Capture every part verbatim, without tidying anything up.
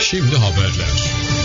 Şimdi haberler.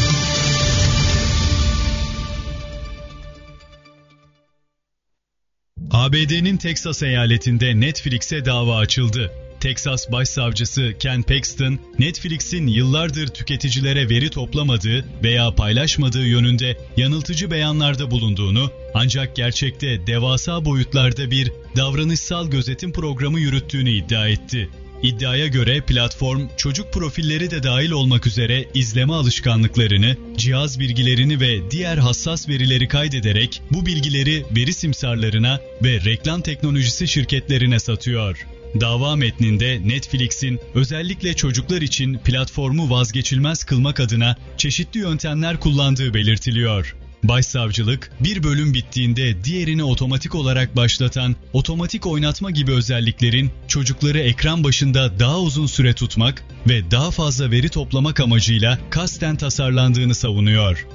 A B D'nin Teksas eyaletinde Netflix'e dava açıldı. Teksas Başsavcısı Ken Paxton, Netflix'in yıllardır tüketicilere veri toplamadığı veya paylaşmadığı yönünde yanıltıcı beyanlarda bulunduğunu, ancak gerçekte devasa boyutlarda bir davranışsal gözetim programı yürüttüğünü iddia etti. İddiaya göre platform, çocuk profilleri de dahil olmak üzere izleme alışkanlıklarını, cihaz bilgilerini ve diğer hassas verileri kaydederek bu bilgileri veri simsarlarına ve reklam teknolojisi şirketlerine satıyor. Dava metninde Netflix'in özellikle çocuklar için platformu vazgeçilmez kılmak adına çeşitli yöntemler kullandığı belirtiliyor. Başsavcılık, bir bölüm bittiğinde diğerini otomatik olarak başlatan otomatik oynatma gibi özelliklerin çocukları ekran başında daha uzun süre tutmak ve daha fazla veri toplamak amacıyla kasten tasarlandığını savunuyor.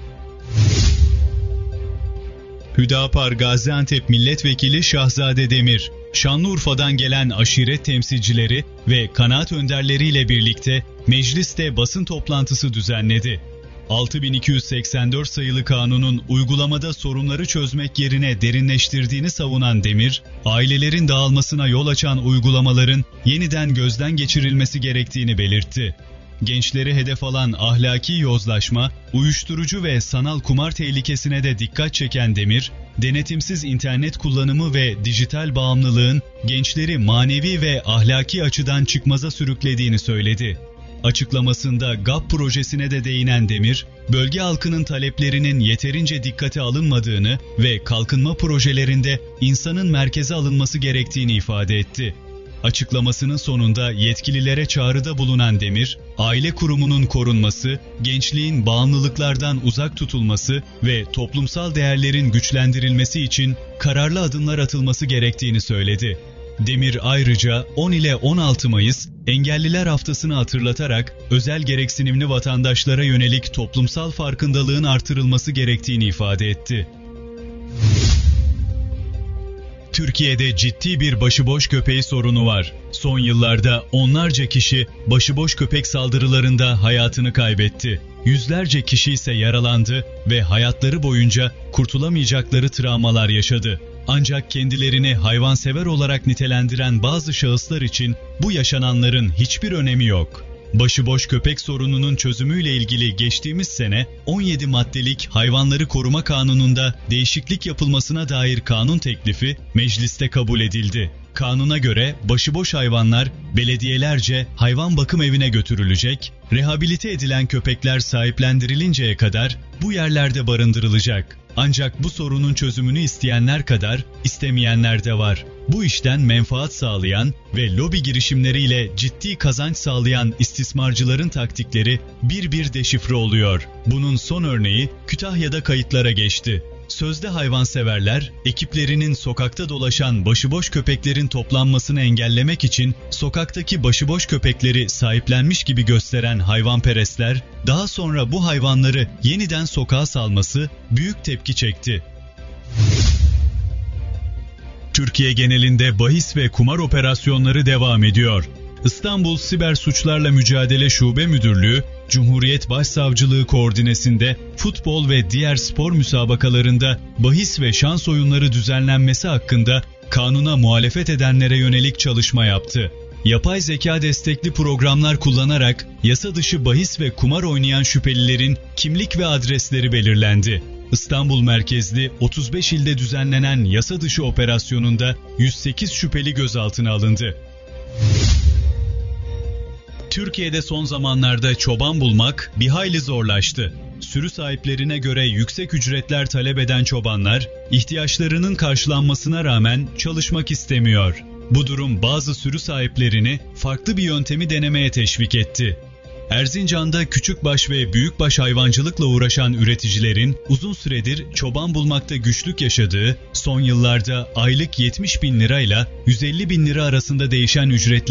Hüdapar Gaziantep Milletvekili Şahzade Demir, Şanlıurfa'dan gelen aşiret temsilcileri ve kanaat önderleriyle birlikte mecliste basın toplantısı düzenledi. altı bin iki yüz seksen dört sayılı kanunun uygulamada sorunları çözmek yerine derinleştirdiğini savunan Demir, ailelerin dağılmasına yol açan uygulamaların yeniden gözden geçirilmesi gerektiğini belirtti. Gençleri hedef alan ahlaki yozlaşma, uyuşturucu ve sanal kumar tehlikesine de dikkat çeken Demir, denetimsiz internet kullanımı ve dijital bağımlılığın gençleri manevi ve ahlaki açıdan çıkmaza sürüklediğini söyledi. Açıklamasında G A P projesine de değinen Demir, bölge halkının taleplerinin yeterince dikkate alınmadığını ve kalkınma projelerinde insanın merkeze alınması gerektiğini ifade etti. Açıklamasının sonunda yetkililere çağrıda bulunan Demir, aile kurumunun korunması, gençliğin bağımlılıklardan uzak tutulması ve toplumsal değerlerin güçlendirilmesi için kararlı adımlar atılması gerektiğini söyledi. Demir ayrıca on ile on altı Mayıs Engelliler Haftası'nı hatırlatarak özel gereksinimli vatandaşlara yönelik toplumsal farkındalığın artırılması gerektiğini ifade etti. Türkiye'de ciddi bir başıboş köpeği sorunu var. Son yıllarda onlarca kişi başıboş köpek saldırılarında hayatını kaybetti. Yüzlerce kişi ise yaralandı ve hayatları boyunca kurtulamayacakları travmalar yaşadı. Ancak kendilerini hayvansever olarak nitelendiren bazı şahıslar için bu yaşananların hiçbir önemi yok. Başıboş köpek sorununun çözümüyle ilgili geçtiğimiz sene on yedi maddelik Hayvanları Koruma Kanunu'nda değişiklik yapılmasına dair kanun teklifi mecliste kabul edildi. Kanuna göre başıboş hayvanlar belediyelerce hayvan bakım evine götürülecek, rehabilite edilen köpekler sahiplendirilinceye kadar bu yerlerde barındırılacak. Ancak bu sorunun çözümünü isteyenler kadar istemeyenler de var. Bu işten menfaat sağlayan ve lobi girişimleriyle ciddi kazanç sağlayan istismarcıların taktikleri bir bir deşifre oluyor. Bunun son örneği Kütahya'da kayıtlara geçti. Sözde hayvanseverler, ekiplerinin sokakta dolaşan başıboş köpeklerin toplanmasını engellemek için sokaktaki başıboş köpekleri sahiplenmiş gibi gösteren hayvanperestler, daha sonra bu hayvanları yeniden sokağa salması büyük tepki çekti. Türkiye genelinde bahis ve kumar operasyonları devam ediyor. İstanbul Siber Suçlarla Mücadele Şube Müdürlüğü, Cumhuriyet Başsavcılığı koordinesinde futbol ve diğer spor müsabakalarında bahis ve şans oyunları düzenlenmesi hakkında kanuna muhalefet edenlere yönelik çalışma yaptı. Yapay zeka destekli programlar kullanarak yasa dışı bahis ve kumar oynayan şüphelilerin kimlik ve adresleri belirlendi. İstanbul merkezli otuz beş ilde düzenlenen yasa dışı operasyonunda yüz sekiz şüpheli gözaltına alındı. Türkiye'de son zamanlarda çoban bulmak bir hayli zorlaştı. Sürü sahiplerine göre yüksek ücretler talep eden çobanlar, ihtiyaçlarının karşılanmasına rağmen çalışmak istemiyor. Bu durum bazı sürü sahiplerini farklı bir yöntemi denemeye teşvik etti. Erzincan'da küçükbaş ve büyükbaş hayvancılıkla uğraşan üreticilerin uzun süredir çoban bulmakta güçlük yaşadığı, son yıllarda aylık yetmiş bin lirayla yüz elli bin lira arasında değişen ücretleri